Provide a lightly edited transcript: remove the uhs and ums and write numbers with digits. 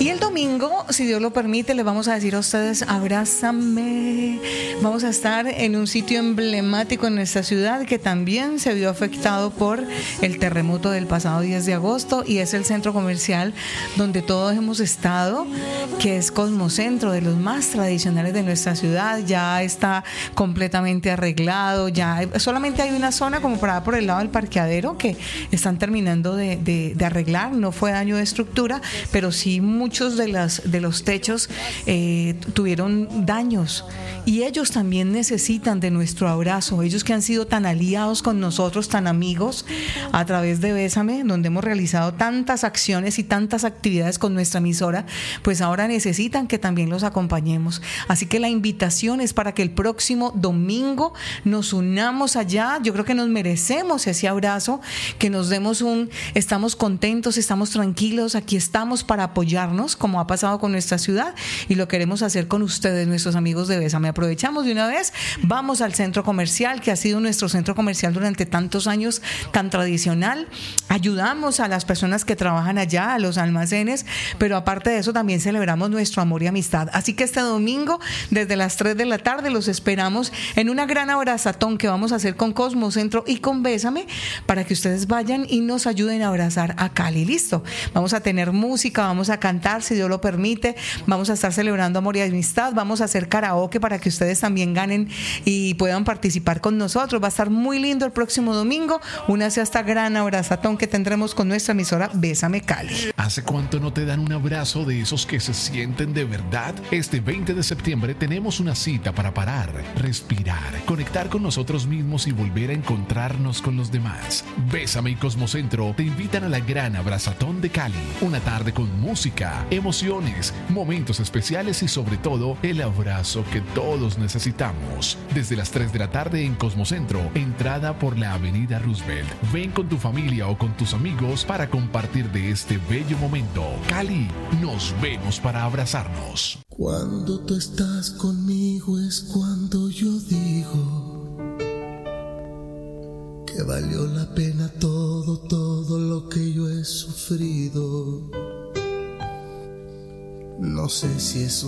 Y el domingo, si Dios lo permite, les vamos a decir a ustedes, abrázame. Vamos a estar en un sitio emblemático en nuestra ciudad que también se vio afectado por el terremoto del pasado 10 de agosto y es el centro comercial donde todos hemos estado, que es Cosmocentro, de los más tradicionales de nuestra ciudad. Ya está completamente arreglado, solamente hay una zona como por el lado del parqueadero que están terminando de arreglar. No fue daño de estructura, pero sí muchos de los techos tuvieron daños y ellos también necesitan de nuestro abrazo. Ellos que han sido tan aliados con nosotros, tan amigos a través de Bésame, donde hemos realizado tantas acciones y tantas actividades con nuestra emisora, pues ahora necesitan que también los acompañemos. Así que la invitación es para que el próximo domingo nos unamos allá. Yo creo que nos merecemos ese abrazo, que nos demos estamos contentos, estamos tranquilos, aquí estamos para apoyarnos, como ha pasado con nuestra ciudad, y lo queremos hacer con ustedes, nuestros amigos de Bésame. Aprovechamos de una vez, vamos al centro comercial, que ha sido nuestro centro comercial durante tantos años, tan tradicional. Ayudamos a las personas que trabajan allá, a los almacenes, pero aparte de eso también celebramos nuestro amor y amistad. Así que este domingo, desde las 3 de la tarde, los esperamos en una gran abrazatón que vamos a hacer con Cosmocentro y con Bésame, para que ustedes vayan y nos ayuden a abrazar a Cali. Listo, vamos a tener música, vamos a cantar, si Dios lo permite, vamos a estar celebrando amor y amistad, vamos a hacer karaoke para que ustedes también ganen y puedan participar con nosotros. Va a estar muy lindo el próximo domingo. Únase a esta gran abrazatón que tendremos con nuestra emisora Bésame Cali. ¿Hace cuánto no te dan un abrazo de esos que se sienten de verdad? Este 20 de septiembre tenemos una cita para parar, respirar, conectar con nosotros mismos y volver a encontrarnos con los demás. Bésame y Cosmocentro te invitan a la gran abrazatón de Cali. Una tarde con música, emociones, momentos especiales y sobre todo el abrazo que todos necesitamos. Desde las 3 de la tarde en Cosmocentro, entrada por la avenida Roosevelt. Ven con tu familia o con tus amigos para compartir de este bello momento. Cali, nos vemos para abrazarnos. Cuando tú estás conmigo es cuando yo digo que valió la pena todo lo que yo he sufrido. No sé si es